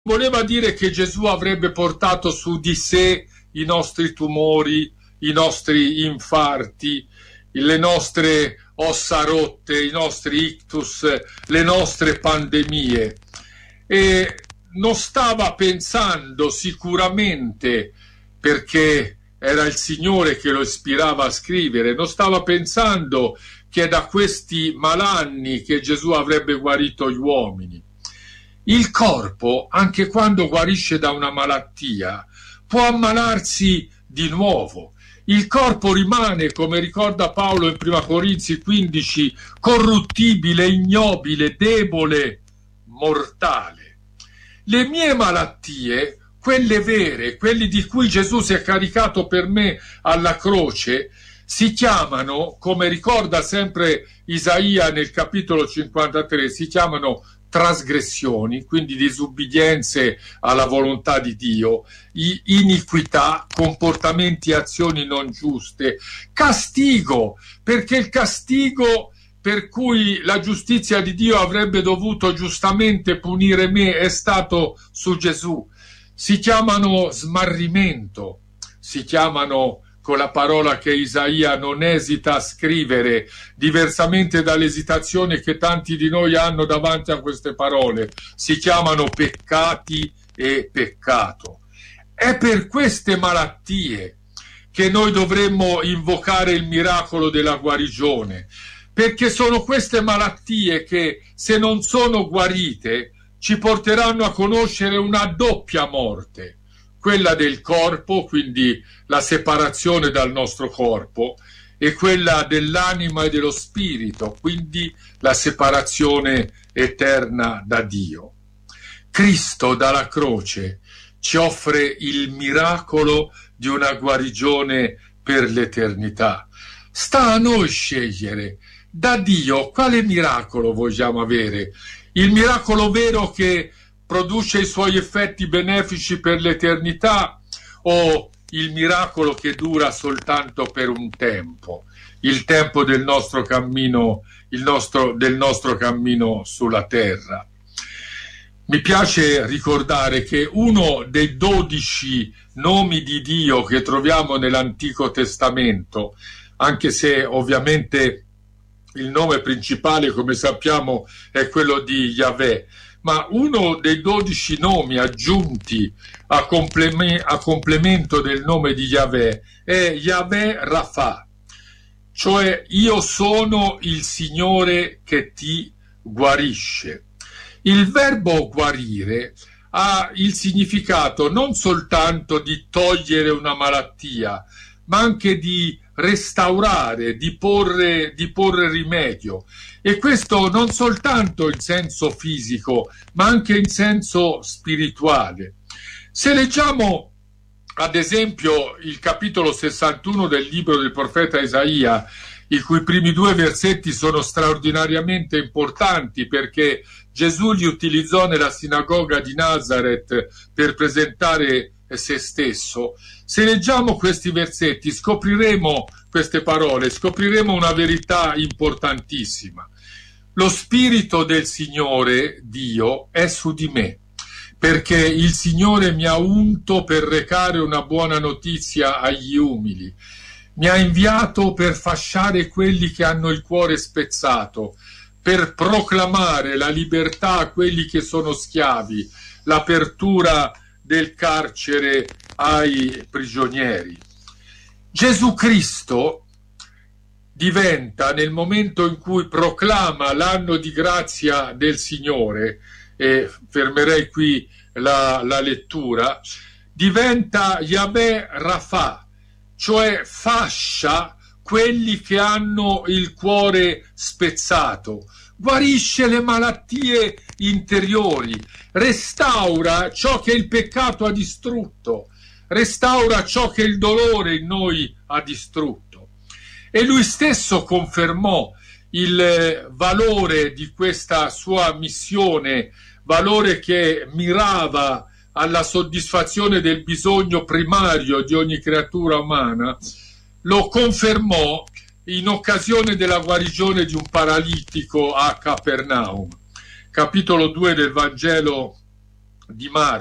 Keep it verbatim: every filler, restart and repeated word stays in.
voleva dire che Gesù avrebbe portato su di sé i nostri tumori, i nostri infarti, le nostre ossa rotte, i nostri ictus, le nostre pandemie. E non stava pensando sicuramente, perché era il Signore che lo ispirava a scrivere, non stava pensando che è da questi malanni che Gesù avrebbe guarito gli uomini. Il corpo, anche quando guarisce da una malattia, può ammalarsi di nuovo. Il corpo rimane, come ricorda Paolo in Prima Corinzi quindici, corruttibile, ignobile, debole, mortale. Le mie malattie, quelle vere, quelli di cui Gesù si è caricato per me alla croce, si chiamano, come ricorda sempre Isaia nel capitolo cinquantatré, si chiamano trasgressioni, quindi disubbidienze alla volontà di Dio, iniquità, comportamenti e azioni non giuste, castigo, perché il castigo per cui la giustizia di Dio avrebbe dovuto giustamente punire me è stato su Gesù. Si chiamano smarrimento, si chiamano, con la parola che Isaia non esita a scrivere, diversamente dall'esitazione che tanti di noi hanno davanti a queste parole, si chiamano peccati e peccato. È per queste malattie che noi dovremmo invocare il miracolo della guarigione, perché sono queste malattie che, se non sono guarite, ci porteranno a conoscere una doppia morte, quella del corpo, quindi la separazione dal nostro corpo, e quella dell'anima e dello spirito, quindi la separazione eterna da Dio. Cristo dalla croce ci offre il miracolo di una guarigione per l'eternità. Sta a noi scegliere da Dio quale miracolo vogliamo avere. Il miracolo vero che produce i suoi effetti benefici per l'eternità, o il miracolo che dura soltanto per un tempo, il tempo del nostro cammino, il nostro, del nostro cammino sulla terra. Mi piace ricordare che uno dei dodici nomi di Dio che troviamo nell'Antico Testamento, anche se ovviamente il nome principale, come sappiamo, è quello di Yahweh, ma uno dei dodici nomi aggiunti a, compleme- a complemento del nome di Yahweh è Yahweh Rafa, cioè io sono il Signore che ti guarisce. Il verbo guarire ha il significato non soltanto di togliere una malattia, ma anche di restaurare, di porre, di porre rimedio. E questo non soltanto in senso fisico, ma anche in senso spirituale. Se leggiamo, ad esempio, il capitolo sessantuno del libro del profeta Isaia, i cui primi due versetti sono straordinariamente importanti perché Gesù li utilizzò nella sinagoga di Nazareth per presentare se stesso. Se leggiamo questi versetti scopriremo queste parole, scopriremo una verità importantissima. Lo Spirito del Signore, Dio, è su di me, perché il Signore mi ha unto per recare una buona notizia agli umili. Mi ha inviato per fasciare quelli che hanno il cuore spezzato, per proclamare la libertà a quelli che sono schiavi, l'apertura del carcere ai prigionieri. Gesù Cristo diventa, nel momento in cui proclama l'anno di grazia del Signore, e fermerei qui la, la lettura, diventa Yahweh Rafa, cioè fascia quelli che hanno il cuore spezzato, guarisce le malattie interiori, restaura ciò che il peccato ha distrutto, restaura ciò che il dolore in noi ha distrutto. E lui stesso confermò il valore di questa sua missione, valore che mirava alla soddisfazione del bisogno primario di ogni creatura umana. Lo confermò in occasione della guarigione di un paralitico a Capernaum. Capitolo due del Vangelo di Marco.